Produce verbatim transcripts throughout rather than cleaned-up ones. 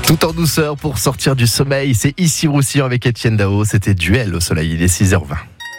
Tout en douceur pour sortir du sommeil, c'est ici Roussillon avec Étienne Dao. C'était Duel au soleil, il est six heures vingt.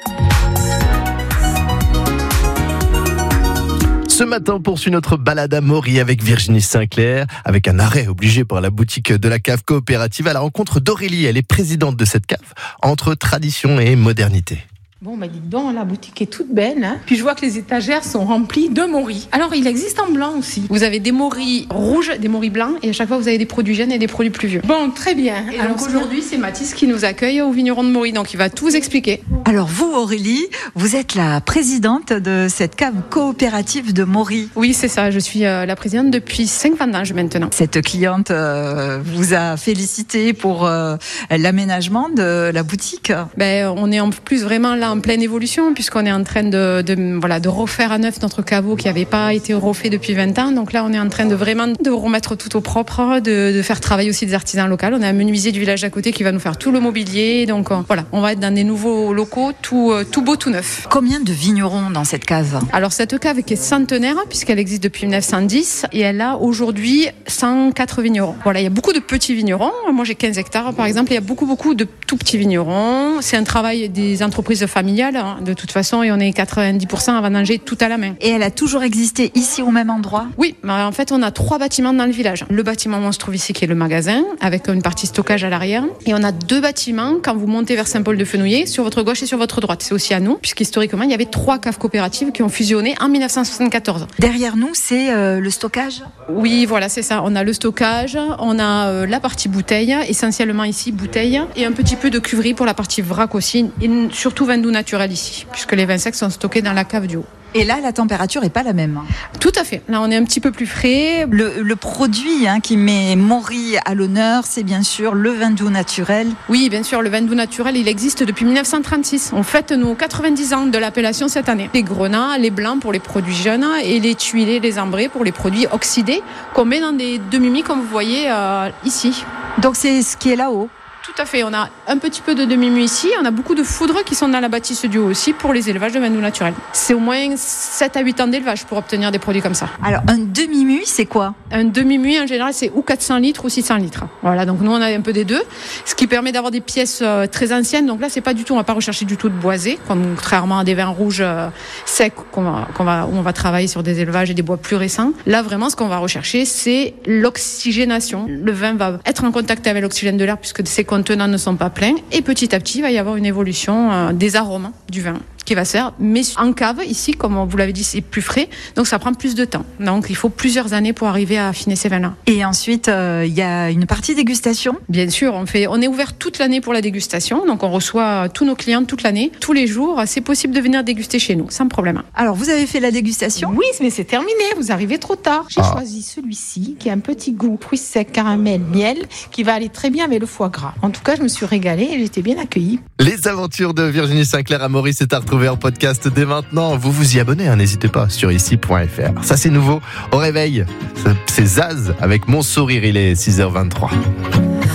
Ce matin, on poursuit notre balade à Mory avec Virginie Sinclair, avec un arrêt obligé par la boutique de la cave coopérative à la rencontre d'Aurélie. Elle est présidente de cette cave, entre tradition et modernité. Bon, bah dites donc, la boutique est toute belle, hein. Puis je vois que les étagères sont remplies de moris. Alors, il existe en blanc aussi. Vous avez des moris rouges, des moris blancs, et à chaque fois, vous avez des produits jeunes et des produits plus vieux. Bon, très bien. Et alors, aujourd'hui, c'est Mathis qui nous accueille au vigneron de Mory, donc il va tout vous expliquer. Alors, vous, Aurélie, vous êtes la présidente de cette cave coopérative de Mory. Oui, c'est ça. Je suis euh, la présidente depuis cinq vendanges maintenant. Cette cliente euh, vous a félicité pour euh, l'aménagement de la boutique. Ben, on est en plus vraiment là en pleine évolution, puisqu'on est en train de, de, voilà, de refaire à neuf notre caveau qui n'avait pas été refait depuis vingt ans. Donc là, on est en train de vraiment de remettre tout au propre, de, de faire travailler aussi des artisans locaux. On a un menuisier du village à côté qui va nous faire tout le mobilier. Donc euh, voilà, on va être dans des nouveaux locaux, tout, euh, tout beau, tout neuf. Combien de vignerons dans cette cave ? Alors cette cave qui est centenaire, puisqu'elle existe depuis mille neuf cent dix, et elle a aujourd'hui cent quatre vignerons. Voilà, il y a beaucoup de petits vignerons. Moi, j'ai quinze hectares, par exemple. Il y a beaucoup, beaucoup de tout petits vignerons. C'est un travail des entreprises familiales, hein, de toute façon, et on est quatre-vingt-dix pour cent à vendanger tout à la main. Et elle a toujours existé ici au même endroit ? Oui, en fait, on a trois bâtiments dans le village. Le bâtiment où on se trouve ici, qui est le magasin, avec une partie stockage à l'arrière. Et on a deux bâtiments quand vous montez vers Saint-Paul-de-Fenouillet, sur votre gauche et sur votre droite. C'est aussi à nous, puisqu'historiquement, il y avait trois caves coopératives qui ont fusionné en mille neuf cent soixante-quatorze. Derrière nous, c'est euh, le stockage ? Oui, voilà, c'est ça. On a le stockage, on a euh, la partie bouteille, essentiellement ici, bouteille, et un petit peu de cuverie pour la partie vrac aussi, et surtout vin doux naturel ici, puisque les vins secs sont stockés dans la cave du haut. Et là, la température n'est pas la même. Tout à fait. Là, on est un petit peu plus frais. Le, le produit hein, qui met Mory à l'honneur, c'est bien sûr le vin doux naturel. Oui, bien sûr, le vin doux naturel, il existe depuis mille neuf cent trente-six. On fête nos quatre-vingt-dix ans de l'appellation cette année. Les grenats, les blancs pour les produits jeunes et les tuilés, les ambrés pour les produits oxydés qu'on met dans des demi-mues comme vous voyez euh, ici. Donc c'est ce qui est là-haut. Tout à fait, on a un petit peu de demi-mues ici, on a beaucoup de foudres qui sont dans la bâtisse du haut aussi pour les élevages de vin doux naturel. C'est au moins sept à huit ans d'élevage pour obtenir des produits comme ça. Alors un demi-mue, c'est quoi ? Un demi-mue en général, c'est ou quatre cents litres ou six cents litres. Voilà, donc nous on a un peu des deux, ce qui permet d'avoir des pièces très anciennes. Donc là, c'est pas du tout, on va pas rechercher du tout de boisé, contrairement à des vins rouges secs qu'on va, qu'on va, où on va travailler sur des élevages et des bois plus récents. Là, vraiment, ce qu'on va rechercher, c'est l'oxygénation. Le vin va être en contact avec l'oxygène de l'air puisque c'est contenants ne sont pas pleins et petit à petit il va y avoir une évolution euh, des arômes du vin qui va se faire, mais en cave ici, comme vous l'avez dit, c'est plus frais, donc ça prend plus de temps. Donc il faut plusieurs années pour arriver à affiner ces vins-là. Et ensuite, il euh, y a une partie dégustation ? Bien sûr, on fait, on est ouvert toute l'année pour la dégustation, donc on reçoit tous nos clients toute l'année, tous les jours. C'est possible de venir déguster chez nous, sans problème. Alors vous avez fait la dégustation ? Oui, mais c'est terminé. Vous arrivez trop tard. J'ai Ah. choisi celui-ci qui a un petit goût fruits secs, caramel, miel, qui va aller très bien avec le foie gras. En tout cas, je me suis régalée et j'étais bien accueillie. Les aventures de Virginie Sinclair à Mory, c'est à retrouver en podcast dès maintenant. Vous vous y abonnez, hein, n'hésitez pas, sur ici point f r. Ça c'est nouveau, au réveil, c'est Zaz avec Mon Sourire, il est six heures vingt-trois.